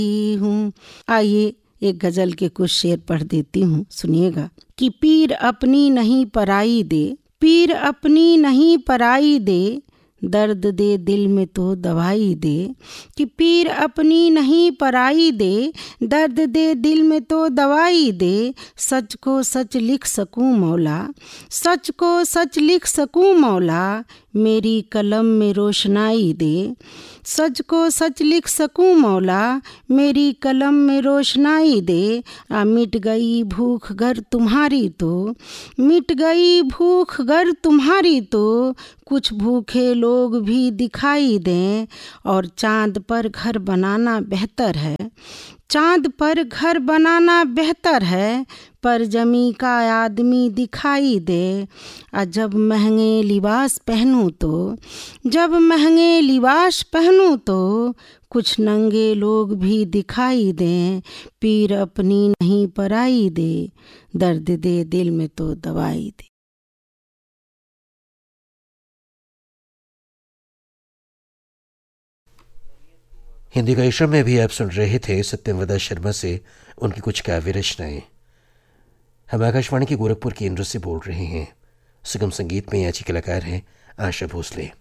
हूँ। आइए एक गजल के कुछ शेर पढ़ देती हूँ, सुनिएगा। कि पीर अपनी नहीं पराई दे, पीर अपनी नहीं पराई दे, दर्द दे दिल में तो दवाई दे। कि पीर अपनी नहीं पराई दे, दर्द दे दिल में तो दवाई दे। सच को सच लिख सकूं मौला, सच को सच लिख सकूं मौला, मेरी कलम में रोशनाई दे। सच को सच लिख सकूं मौला, मेरी कलम में रोशनाई दे। मिट गई भूख घर तुम्हारी तो, मिट गई भूख घर तुम्हारी तो, कुछ भूखे लोग भी दिखाई दें। और चाँद पर घर बनाना बेहतर है, चाँद पर घर बनाना बेहतर है, पर जमी का आदमी दिखाई दे। जब महंगे लिबास पहनूं तो, जब महंगे लिबास पहनूं तो, कुछ नंगे लोग भी दिखाई दें। पीर अपनी नहीं पराई दे, दर्द दे दिल में तो दवाई दे। हिंदी कार्यक्रम में भी आप सुन रहे थे सत्यम शर्मा से उनकी कुछ काव्य रचनाएं। हम आकाशवाणी के गोरखपुर केंद्र से बोल रहे हैं। सुगम संगीत में आज की कलाकार हैं आशा भोसले।